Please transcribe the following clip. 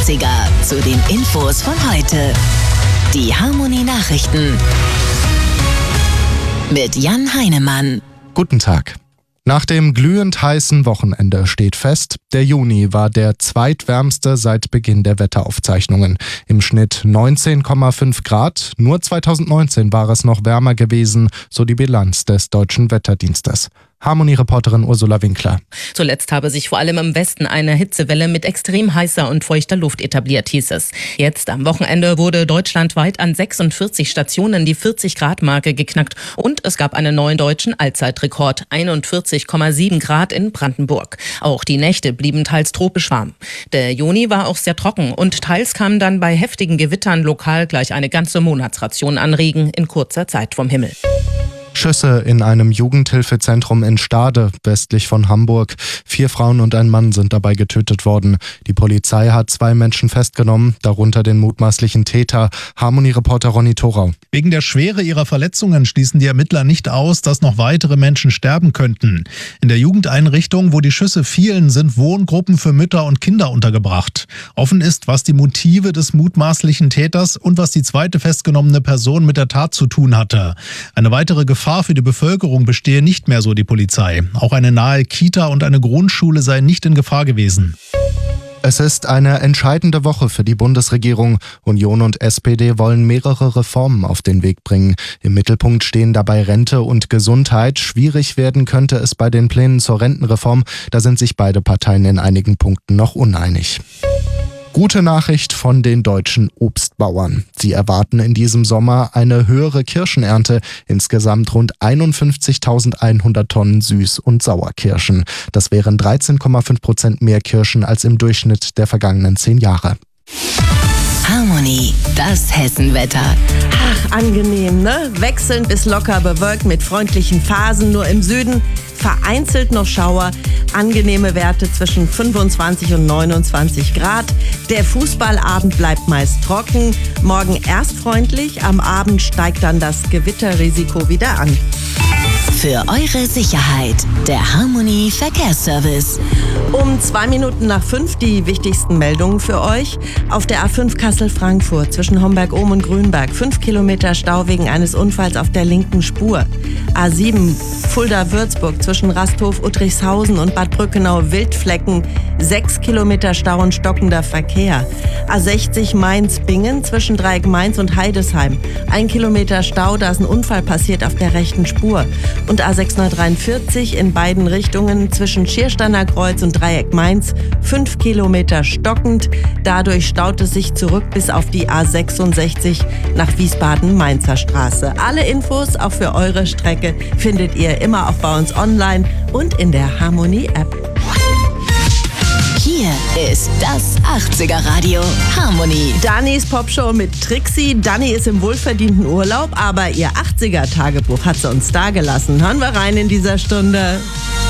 80er zu den Infos von heute. Die Harmonie Nachrichten mit Jan Heinemann. Guten Tag. Nach dem glühend heißen Wochenende steht fest, der Juni war der zweitwärmste seit Beginn der Wetteraufzeichnungen. Im Schnitt 19,5 Grad. Nur 2019 war es noch wärmer gewesen, so die Bilanz des Deutschen Wetterdienstes. Harmonie-Reporterin Ursula Winkler. Zuletzt habe sich vor allem im Westen eine Hitzewelle mit extrem heißer und feuchter Luft etabliert, hieß es. Jetzt am Wochenende wurde deutschlandweit an 46 Stationen die 40-Grad-Marke geknackt und es gab einen neuen deutschen Allzeitrekord, 41,7 Grad in Brandenburg. Auch die Nächte blieben teils tropisch warm. Der Juni war auch sehr trocken und teils kam dann bei heftigen Gewittern lokal gleich eine ganze Monatsration an Regen in kurzer Zeit vom Himmel. Schüsse in einem Jugendhilfezentrum in Stade, westlich von Hamburg. 4 Frauen und ein Mann sind dabei getötet worden. Die Polizei hat 2 Menschen festgenommen, darunter den mutmaßlichen Täter. Harmonie-Reporter Ronny Thorau. Wegen der Schwere ihrer Verletzungen schließen die Ermittler nicht aus, dass noch weitere Menschen sterben könnten. In der Jugendeinrichtung, wo die Schüsse fielen, sind Wohngruppen für Mütter und Kinder untergebracht. Offen ist, was die Motive des mutmaßlichen Täters und was die zweite festgenommene Person mit der Tat zu tun hatte. Eine weitere Gefahr für die Bevölkerung bestehe nicht mehr, so die Polizei. Auch eine nahe Kita und eine Grundschule seien nicht in Gefahr gewesen. Es ist eine entscheidende Woche für die Bundesregierung. Union und SPD wollen mehrere Reformen auf den Weg bringen. Im Mittelpunkt stehen dabei Rente und Gesundheit. Schwierig werden könnte es bei den Plänen zur Rentenreform. Da sind sich beide Parteien in einigen Punkten noch uneinig. Gute Nachricht von den deutschen Obstbauern. Sie erwarten in diesem Sommer eine höhere Kirschenernte, insgesamt rund 51.100 Tonnen Süß- und Sauerkirschen. Das wären 13,5% mehr Kirschen als im Durchschnitt der vergangenen 10 Jahre. Harmonie, das Hessenwetter. Ach, angenehm, ne? Wechselnd bis locker bewölkt mit freundlichen Phasen. Nur im Süden vereinzelt noch Schauer. Angenehme Werte zwischen 25 und 29 Grad. Der Fußballabend bleibt meist trocken. Morgen erst freundlich, am Abend steigt dann das Gewitterrisiko wieder an. Für eure Sicherheit, der Harmonie Verkehrsservice. Um 2 Minuten nach 5 die wichtigsten Meldungen für euch. Auf der A5 Kassel-Frankfurt zwischen Homberg-Ohm und Grünberg 5 Kilometer Stau wegen eines Unfalls auf der linken Spur. A7 Fulda-Würzburg zwischen Rasthof, Uttrichshausen und Bad Brückenau-Wildflecken 6 Kilometer Stau und stockender Verkehr. A60 Mainz-Bingen zwischen Dreieck Mainz und Heidesheim 1 Kilometer Stau, da ist ein Unfall passiert auf der rechten Spur. Und A643 in beiden Richtungen zwischen Schiersteiner Kreuz und Dreieck Mainz 5 Kilometer stockend. Dadurch staut es sich zurück bis auf die A66 nach Wiesbaden-Mainzer Straße. Alle Infos auch für eure Strecke findet ihr immer auch bei uns online und in der Harmonie-App. Hier ist das 80er Radio Harmonie. Dannys Popshow mit Trixie. Dani ist im wohlverdienten Urlaub, aber ihr 80er-Tagebuch hat sie uns dagelassen. Hören wir rein in dieser Stunde.